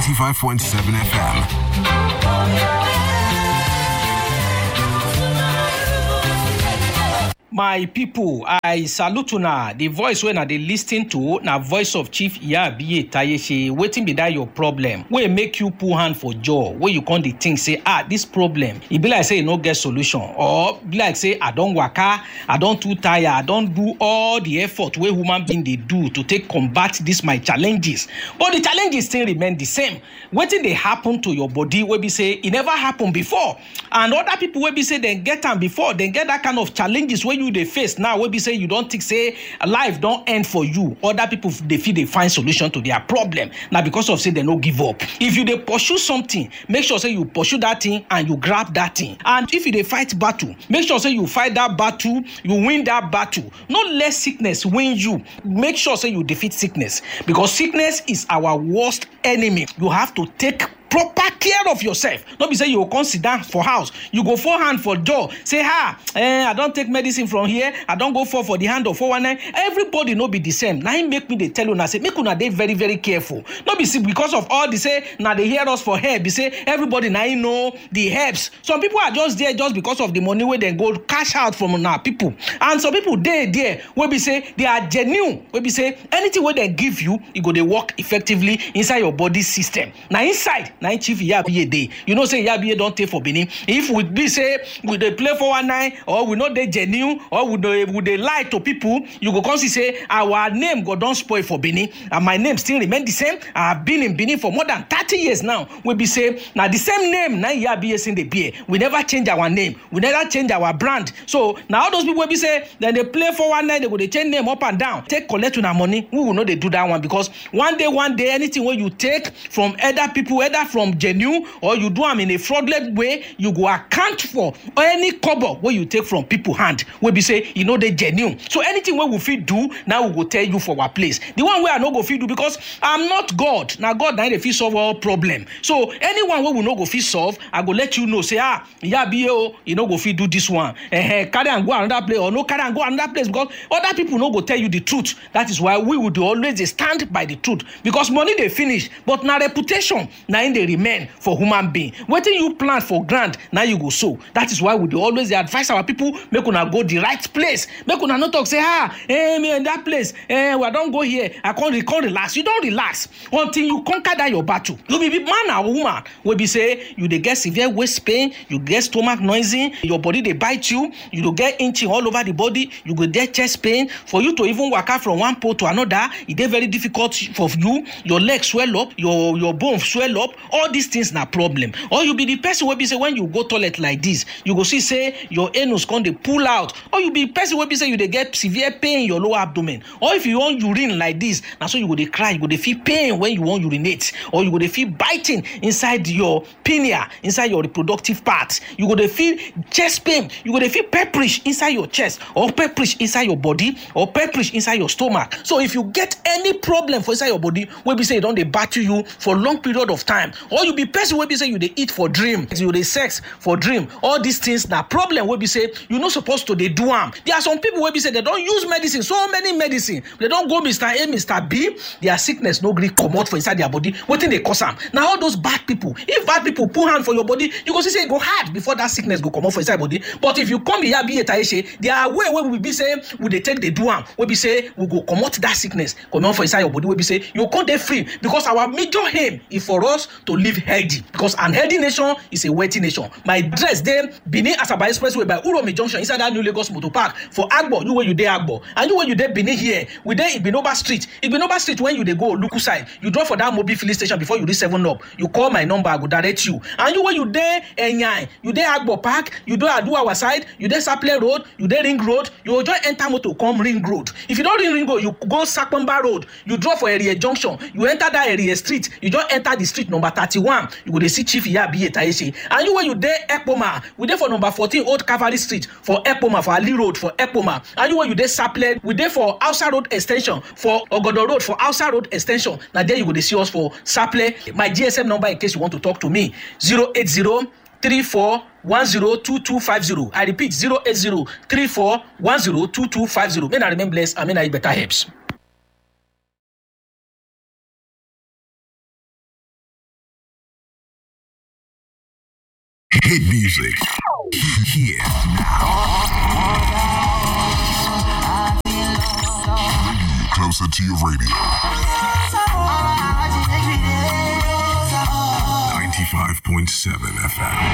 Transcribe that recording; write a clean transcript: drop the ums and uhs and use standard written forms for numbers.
95.7 FM. My people, I salute una. The voice when I dey lis ten to na voice of Chief Iyabiye Tayeche. Wetin be that your problem? Wey make you put hand for jaw? Wey you come dey think say this problem e be like say e no get solution, or be like say I don waka, I don too tire, I don do all the effort wey human being dey do to take combat this my challenges, but the challenges still remain the same. Wetin dey happen to your body wey be say e never happen before, and other people wey be say dem get am before, dem get that kind of challenges wey you dey face now wey be say you don think say life don end for you. Other people dey fit dey find solution to their problem na because of say dem no give up. If you dey pursue something, make sure say you pursue that thing and you grab that thing. And if you dey fight battle, make sure say you fight that battle, you win that battle. No let sickness win you. Make sure say you defeat sickness, because sickness is our worst enemy. You have to take proper care of yourself. No be say you go come sit down for house, you go fall hand for jaw, say I don take medicine from here, I don go for the hand of 419. Everybody no be the same. Na im make me dey tell una say make una dey very very careful. No be because of all the say na dey hear us for herb, be say everybody na im know the herbs. Some people are just there just because of the money wey dem go cash out from una people, and some people dey there wey be say they are genuine, wey be say anything wey dem give you, e go dey work effectively inside your body system. Na inside na Chief Iyabiye dey. You know say Iyabiye don take for Benin. If we be say we dey play 419, or we no dey genuine, or we dey lie to people, you go come see say our name go don spoil for Benin, and my name still remain the same. I have been in Benin for more than 30 years now. We be say na the same name na Iyabiye sin dey bear. We never change our name, we never change our brand. So now all those people wey be say then they play 419, they go dey change name up and down, take collect una money. We will not dey do that one, because one day anything wey you take from other people, either from genuine or you do am in a fraudulent way, you go account for any kobo wey you take from people hand wey be say you know they genuine. So anything wey we fit do, now we go tell you for our place. The one wey I no go fit do, because I'm not God. Now God na dey fit solve all problem. So anyone wey we no go fit solve, I go let you know say Iyabiye you no go fit do this one. Carry and go another place, or no carry and go another place, because other people no go tell you the truth. That is why we would always stand by the truth, because money dey finish, but na reputation na in dey remain for human being. Wetin you plant for ground, now you go sow. That is why we dey always advise our people make una go the right place. Make una no talk say me in that place, I don go here, I can't relax. You don't relax until you conquer that your battle. You be man or woman wey be say you dey get severe waist pain, you get stomach noisy, your body dey bite you, you go get itching all over the body, you go get chest pain. For you to even waka from one pole to another, e dey very difficult for you. Your legs swell up, your bones swell up. All these things na problem. Or you be the person wey be say when you go toilet like this, you go see say your anus come dey pull out. Or you be the person wey be say you dey get severe pain in your lower abdomen. Or if you wan urine like this, na so you go dey cry, you go dey feel pain when you wan urinate, or you go dey feel biting inside your pineal, inside your reproductive parts. You go dey feel chest pain, you go dey feel pepperish inside your chest, or pepperish inside your body, or pepperish inside your stomach. So if you get any problem for inside your body wey be say e don dey battle you for long period of time, or you be person wey be say you dey eat for dream, you dey sex for dream, all these things na problem wey be say you no supposed to dey do am. There are some people wey be say they don use medicine, so many medicine, they don go Mr. A, Mr. B, their sickness no gree comot for inside their body. Wetin dey cause am? Na all those bad people. If bad people put hand for your body, you go see say e go hard before that sickness go comot for inside body. But if you come Iyabiye Tayeche, there are way wey we be say we dey take dey do am, wey be say we go comot that sickness comot for inside your body, wey be say you come dey free, because our major aim is for us to live healthy, because an healthy nation is a wealthy nation. My address dey Benin Asaba Expressway by Uromi Junction, inside that new Lagos Motor Park for Agbo. You where you dey Agbo, and you where you dey Benin here, we dey Igbinoba Street. Igbinoba Street, when you dey go Oluku side, you drop for that mobile filling station before you reach 7up. You call my number, I go direct you. And you where you dey Enyai, you dey Agbo Park, you dey Aduawa side, you dey Saple Road, you dey Ring Road, you just enter motor come Ring Road. If you don't Ring Road, you go Sakpamba Road, you drop for Area Junction, you enter that Area Street, you just enter the street number 31, you go dey see Chief Iyabiye Tayeche. And you where you dey Ekpoma, we dey for number 14 Old Cavalry Street for Ekpoma, for Ali Road for Ekpoma. And you where you dey Saple, we dey for Hausa Road Extension, for Ogodo Road for Hausa Road Extension. Now there you go dey see us for Saple. My GSM number in case you want to talk to me, 08034102250. I repeat, 08034102250. May I remain blessed, and may I better helps. Hit music. Here now. Closer to your radio. 95.7 FM.